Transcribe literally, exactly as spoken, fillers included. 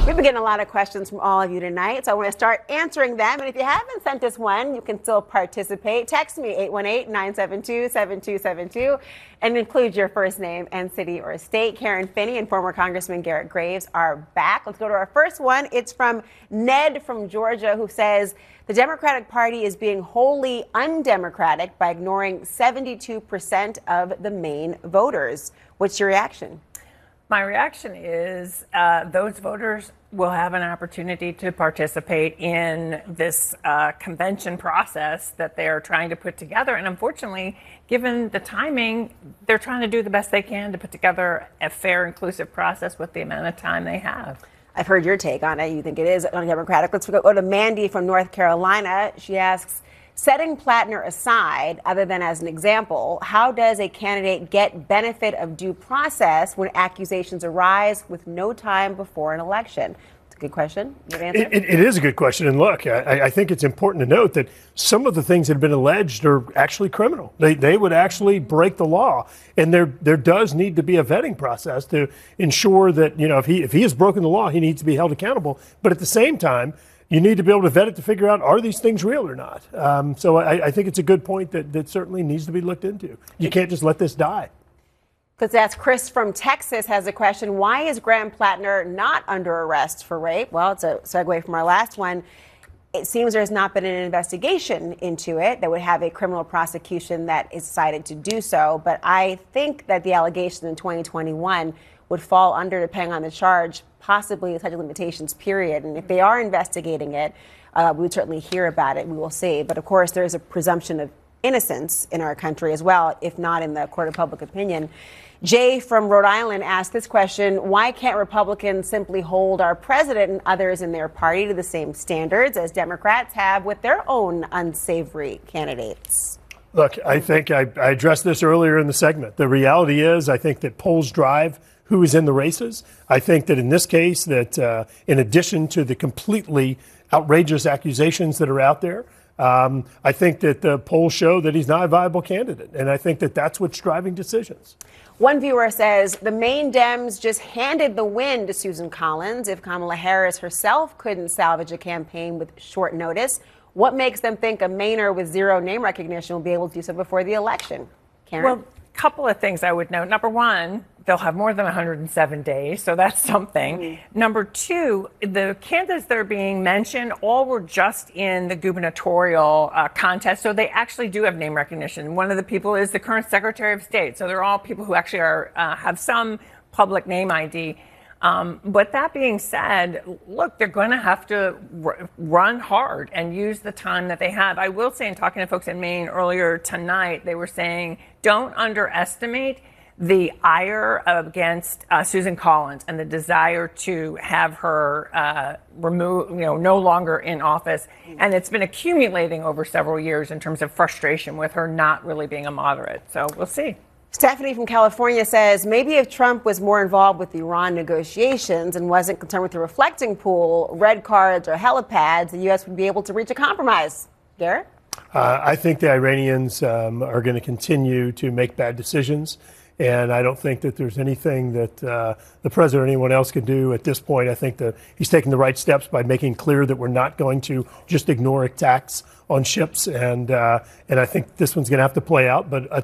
We've been getting a lot of questions from all of you tonight, so I want to start answering them. And if you haven't sent us one, you can still participate. Text me, eight one eight, nine seven two, seven two seven two, and include your first name and city or state. Karen Finney and former Congressman Garrett Graves are back. Let's go to our first one. It's from Ned from Georgia, who says, the Democratic Party is being wholly undemocratic by ignoring seventy-two percent of the Maine voters. What's your reaction? My reaction is uh, those voters will have an opportunity to participate in this uh, convention process that they're trying to put together. And unfortunately, given the timing, they're trying to do the best they can to put together a fair, inclusive process with the amount of time they have. I've heard your take on it. You think it is undemocratic. Let's go to Mandy from North Carolina. She asks, setting Plattner aside, other than as an example, how does a candidate get benefit of due process when accusations arise with no time before an election? It's a good question. You have an answer? It, it, it is a good question. And look, I, I think it's important to note that some of the things that have been alleged are actually criminal. They, they would actually break the law. And there there does need to be a vetting process to ensure that, you know, if he if he has broken the law, he needs to be held accountable. But at the same time, you need to be able to vet it to figure out, are these things real or not? Um, so I, I think it's a good point that, that certainly needs to be looked into. You can't just let this die. Because that's Chris from Texas has a question. Why is Graham Plattner not under arrest for rape? Well, it's a segue from our last one. It seems there's not been an investigation into it that would have a criminal prosecution that is decided to do so. But I think that the allegation in twenty twenty-one would fall under, depending on the charge, possibly a statute of limitations period. And if they are investigating it, uh, we would certainly hear about it. We will see. But of course, there is a presumption of innocence in our country as well, if not in the court of public opinion. Jay from Rhode Island asked this question: why can't Republicans simply hold our president and others in their party to the same standards as Democrats have with their own unsavory candidates? Look, I think I, I addressed this earlier in the segment. The reality is, I think that polls drive who is in the races. I think that in this case, that uh, in addition to the completely outrageous accusations that are out there, um, I think that the polls show that he's not a viable candidate. And I think that that's what's driving decisions. One viewer says the Maine Dems just handed the win to Susan Collins. If Kamala Harris herself couldn't salvage a campaign with short notice, what makes them think a Mainer with zero name recognition will be able to do so before the election? Karen? Well, a couple of things I would note. Number one, they'll have more than one hundred seven days, so that's something. Mm-hmm. Number two, the candidates that are being mentioned all were just in the gubernatorial uh, contest, so they actually do have name recognition. One of the people is the current Secretary of State, so they're all people who actually are uh, have some public name I D. Um, but that being said, look, they're going to have to r- run hard and use the time that they have. I will say, in talking to folks in Maine earlier tonight, they were saying don't underestimate the ire against uh, Susan Collins and the desire to have her uh, remove, you know, no longer in office. And it's been accumulating over several years in terms of frustration with her not really being a moderate. So we'll see. Stephanie from California says maybe if Trump was more involved with the Iran negotiations and wasn't concerned with the reflecting pool, red cards, or helipads, the U S would be able to reach a compromise. Garrett? Uh, I think the Iranians um, are going to continue to make bad decisions. And I don't think that there's anything that uh, the president or anyone else can do at this point. I think that he's taking the right steps by making clear that we're not going to just ignore attacks on ships. And uh, and I think this one's going to have to play out. But